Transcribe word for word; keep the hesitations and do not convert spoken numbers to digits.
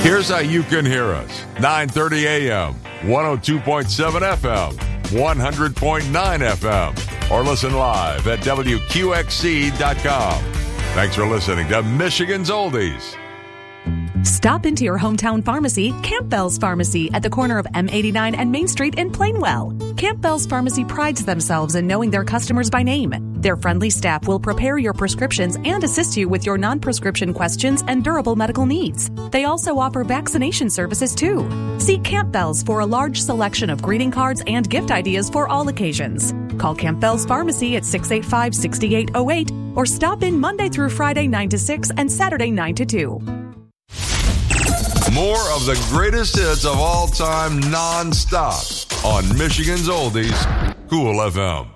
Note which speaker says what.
Speaker 1: Here's how you can hear us. nine thirty a.m., one oh two point seven F M, one hundred point nine F M, or listen live at W Q X C dot com. Thanks for listening to Michigan's Oldies.
Speaker 2: Stop into your hometown pharmacy, Campbell's Pharmacy, at the corner of M eighty-nine and Main Street in Plainwell. Campbell's Pharmacy prides themselves in knowing their customers by name. Their friendly staff will prepare your prescriptions and assist you with your non-prescription questions and durable medical needs. They also offer vaccination services too. See Campbell's for a large selection of greeting cards and gift ideas for all occasions. Call Campbell's Pharmacy at six eight five, six eight zero eight or stop in Monday through Friday nine to six and Saturday nine to two.
Speaker 1: More of the greatest hits of all time non-stop on Michigan's Oldies, Cool F M.